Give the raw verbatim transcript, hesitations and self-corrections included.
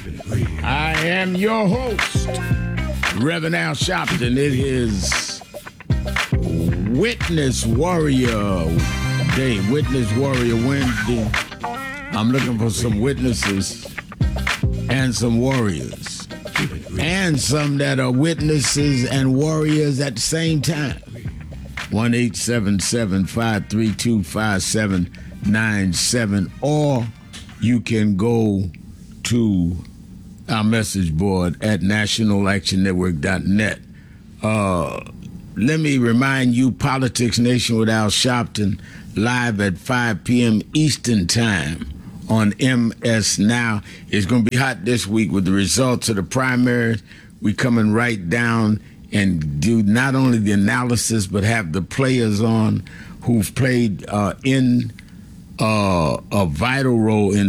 I am your host, Reverend Al Sharpton. It is Witness Warrior Day, Witness Warrior Wednesday. I'm looking for some witnesses and some warriors, and some that are witnesses and warriors at the same time. one eight seven seven, five three two, five seven nine seven, or you can go to our message board at national action network dot net. Uh, let me remind you, Politics Nation with Al Sharpton, live at five p.m. Eastern Time on M S Now. It's going to be hot this week with the results of the primaries. We coming right down and do not only the analysis, but have the players on who've played uh, in uh, a vital role in